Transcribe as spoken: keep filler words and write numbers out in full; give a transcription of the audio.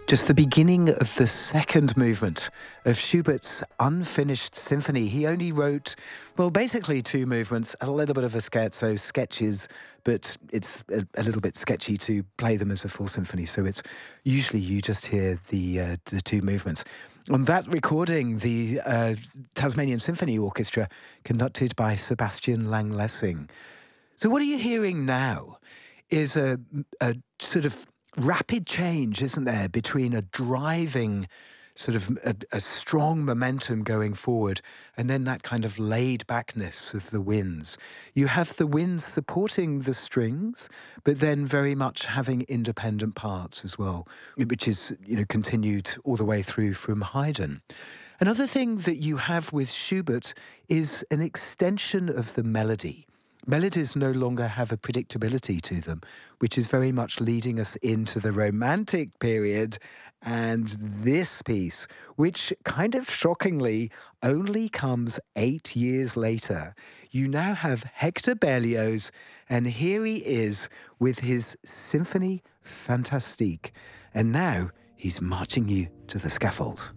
Just the beginning of the second movement of Schubert's unfinished symphony. He only wrote, well, basically two movements, a little bit of a scherzo, sketches, but it's a, a little bit sketchy to play them as a full symphony. So it's usually you just hear the uh, the two movements. On that recording, the uh, Tasmanian Symphony Orchestra, conducted by Sebastian Langlessing. So what are you hearing now is a, a sort of rapid change, isn't there, between a driving sort of a, a strong momentum going forward and then that kind of laid backness of the winds. You have the winds supporting the strings, but then very much having independent parts as well, which is, you know, continued all the way through from Haydn. Another thing that you have with Schubert is an extension of the melody. Melodies no longer have a predictability to them, which is very much leading us into the Romantic period and this piece, which kind of shockingly only comes eight years later. You now have Hector Berlioz, and here he is with his Symphonie Fantastique. And now he's marching you to the scaffold.